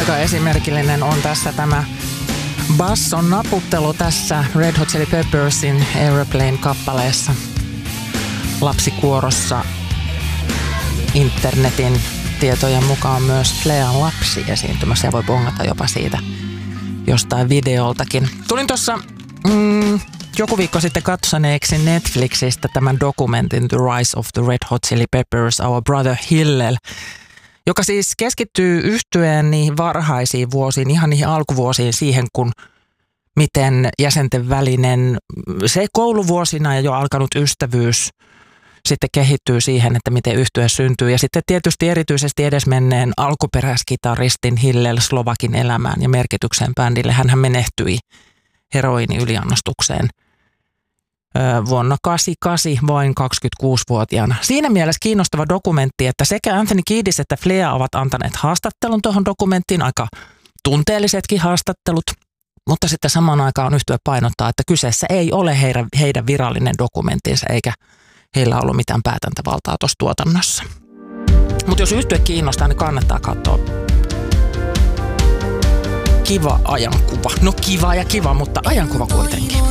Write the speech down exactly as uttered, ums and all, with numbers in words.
aika esimerkillinen on tässä tämä basson naputtelu tässä Red Hot Chili Peppersin Airplane-kappaleessa. Lapsikuorossa internetin tietojen mukaan myös Flean lapsi esiintymässä ja voi bongata jopa siitä jostain videoltakin. Tulin tuossa mm, joku viikko sitten katsoneeksi Netflixistä tämän dokumentin The Rise of the Red Hot Chili Peppers, Our Brother Hillel, joka siis keskittyy yhtyeen niihin varhaisiin vuosiin, ihan niihin alkuvuosiin siihen, kun miten jäsenten välinen se kouluvuosina ja jo alkanut ystävyys sitten kehittyy siihen, että miten yhtye syntyy. Ja sitten tietysti erityisesti edesmenneen alkuperäiskitaristin Hillel Slovakin elämään ja merkitykseen bändille. Hänhän menehtyi heroini-yliannostukseen vuonna kahdeksankymmentäkahdeksan vain kaksikymmentäkuusivuotiaana. Siinä mielessä kiinnostava dokumentti, että sekä Anthony Kiedis että Flea ovat antaneet haastattelun tuohon dokumenttiin, aika tunteellisetkin haastattelut, mutta sitten samaan aikaan yhtye painottaa, että kyseessä ei ole heidän, heidän virallinen dokumenttinsa eikä heillä ollut mitään päätäntävaltaa tuossa tuotannossa. Mutta jos yhtye kiinnostaa, niin kannattaa katsoa. Kiva ajankuva. No kiva ja kiva, mutta ajankuva kuitenkin.